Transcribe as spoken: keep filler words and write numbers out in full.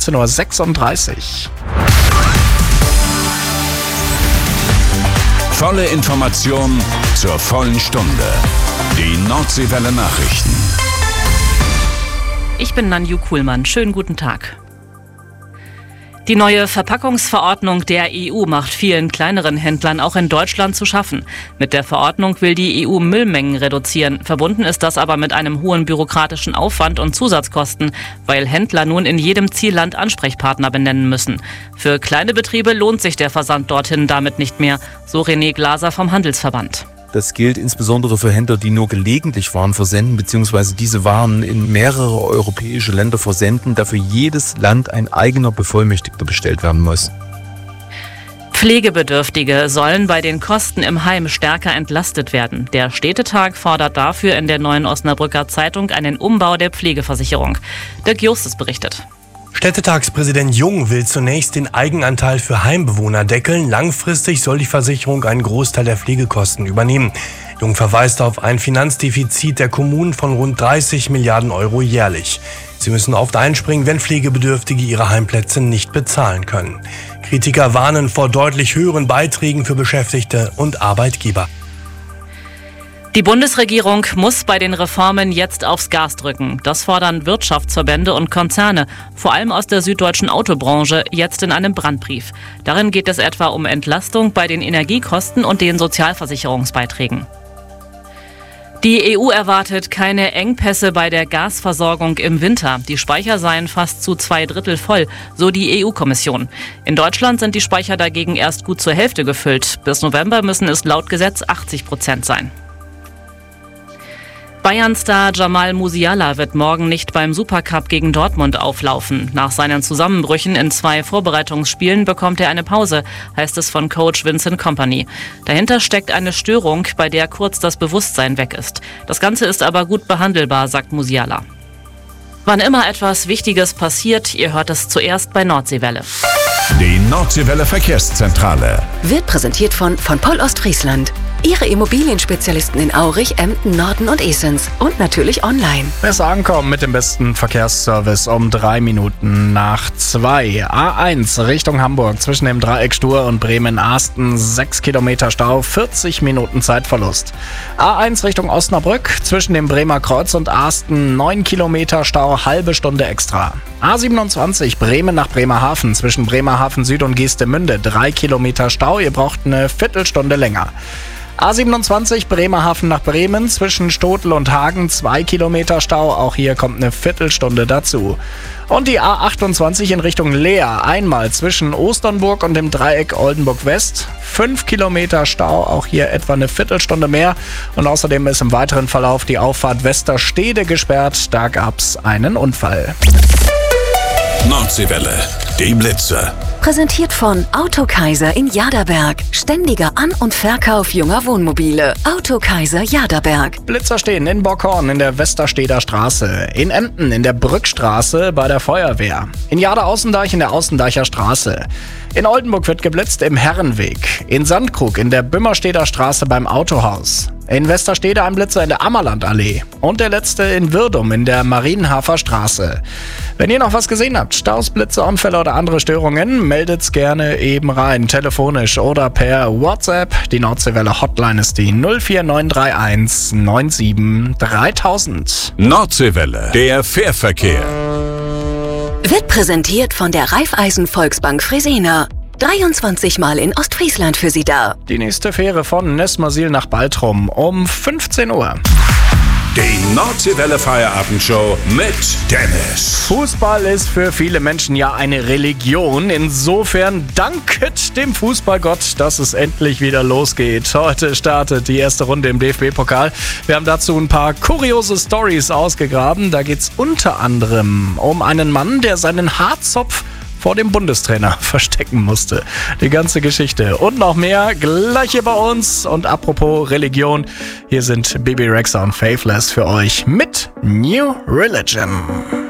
vierzehn Uhr sechsunddreißig. Volle Information zur vollen Stunde. Die Nordseewelle Nachrichten. Ich bin Nanju Kuhlmann. Schönen guten Tag. Die neue Verpackungsverordnung der E U macht vielen kleineren Händlern auch in Deutschland zu schaffen. Mit der Verordnung will die E U Müllmengen reduzieren. Verbunden ist das aber mit einem hohen bürokratischen Aufwand und Zusatzkosten, weil Händler nun in jedem Zielland Ansprechpartner benennen müssen. Für kleine Betriebe lohnt sich der Versand dorthin damit nicht mehr, so René Glaser vom Handelsverband. Das gilt insbesondere für Händler, die nur gelegentlich Waren versenden bzw. diese Waren in mehrere europäische Länder versenden, da für jedes Land ein eigener Bevollmächtigter bestellt werden muss. Pflegebedürftige sollen bei den Kosten im Heim stärker entlastet werden. Der Städtetag fordert dafür in der Neuen Osnabrücker Zeitung einen Umbau der Pflegeversicherung. Dirk Justus berichtet. Städtetagspräsident Jung will zunächst den Eigenanteil für Heimbewohner deckeln. Langfristig soll die Versicherung einen Großteil der Pflegekosten übernehmen. Jung verweist auf ein Finanzdefizit der Kommunen von rund dreißig Milliarden Euro jährlich. Sie müssen oft einspringen, wenn Pflegebedürftige ihre Heimplätze nicht bezahlen können. Kritiker warnen vor deutlich höheren Beiträgen für Beschäftigte und Arbeitgeber. Die Bundesregierung muss bei den Reformen jetzt aufs Gas drücken. Das fordern Wirtschaftsverbände und Konzerne, vor allem aus der süddeutschen Autobranche, jetzt in einem Brandbrief. Darin geht es etwa um Entlastung bei den Energiekosten und den Sozialversicherungsbeiträgen. Die E U erwartet keine Engpässe bei der Gasversorgung im Winter. Die Speicher seien fast zu zwei Drittel voll, so die E U-Kommission. In Deutschland sind die Speicher dagegen erst gut zur Hälfte gefüllt. Bis November müssen es laut Gesetz achtzig Prozent sein. Bayern-Star Jamal Musiala wird morgen nicht beim Supercup gegen Dortmund auflaufen. Nach seinen Zusammenbrüchen in zwei Vorbereitungsspielen bekommt er eine Pause, heißt es von Coach Vincent Kompany. Dahinter steckt eine Störung, bei der kurz das Bewusstsein weg ist. Das Ganze ist aber gut behandelbar, sagt Musiala. Wann immer etwas Wichtiges passiert, ihr hört es zuerst bei Nordseewelle. Die Nordseewelle Verkehrszentrale wird präsentiert von von Poll Ostfriesland. Ihre Immobilienspezialisten in Aurich, Emden, Norden und Esens. Und natürlich online. Besser ankommen mit dem besten Verkehrsservice um drei Minuten nach zwei. A eins Richtung Hamburg zwischen dem Dreieck Stur und Bremen-Arsten. sechs Kilometer Stau, vierzig Minuten Zeitverlust. A eins Richtung Osnabrück zwischen dem Bremer Kreuz und Arsten. neun Kilometer Stau, halbe Stunde extra. A siebenundzwanzig Bremen nach Bremerhaven zwischen Bremerhaven Süd und Geestemünde. drei Kilometer Stau, ihr braucht eine Viertelstunde länger. A siebenundzwanzig Bremerhaven nach Bremen zwischen Stotel und Hagen, zwei Kilometer Stau, auch hier kommt eine Viertelstunde dazu. Und die A achtundzwanzig in Richtung Leer, einmal zwischen Osternburg und dem Dreieck Oldenburg West, fünf Kilometer Stau, auch hier etwa eine Viertelstunde mehr. Und außerdem ist im weiteren Verlauf die Auffahrt Westerstede gesperrt, da gab's einen Unfall. Nordseewelle, die Blitze. Präsentiert von Autokaiser in Jaderberg. Ständiger An- und Verkauf junger Wohnmobile. Autokaiser Jaderberg. Blitzer stehen in Bockhorn in der Westersteder Straße, in Emden in der Brückstraße bei der Feuerwehr, in Jader-Außendeich in der Außendeicher Straße. In Oldenburg wird geblitzt im Herrenweg, in Sandkrug in der Bümmersteder Straße beim Autohaus, in Westerstede ein Blitzer in der Ammerlandallee und der letzte in Wirdum in der Marienhafer Straße. Wenn ihr noch was gesehen habt, Staus, Blitze, Unfälle oder andere Störungen, meldet's gerne eben rein, telefonisch oder per WhatsApp. Die Nordseewelle Hotline ist die null vier neun drei eins neun sieben dreitausend. Nordseewelle, der Fährverkehr. Wird präsentiert von der Raiffeisen Volksbank Fresena. dreiundzwanzig Mal in Ostfriesland für Sie da. Die nächste Fähre von Nesmersiel nach Baltrum um fünfzehn Uhr. Die Nordseewelle Feierabendshow mit Dennis. Fußball ist für viele Menschen ja eine Religion. Insofern danket dem Fußballgott, dass es endlich wieder losgeht. Heute startet die erste Runde im D F B-Pokal. Wir haben dazu ein paar kuriose Storys ausgegraben. Da geht es unter anderem um einen Mann, der seinen Haarzopf vor dem Bundestrainer verstecken musste. Die ganze Geschichte und noch mehr gleich hier bei uns. Und apropos Religion, hier sind Bebe Rexha und Faithless für euch mit New Religion.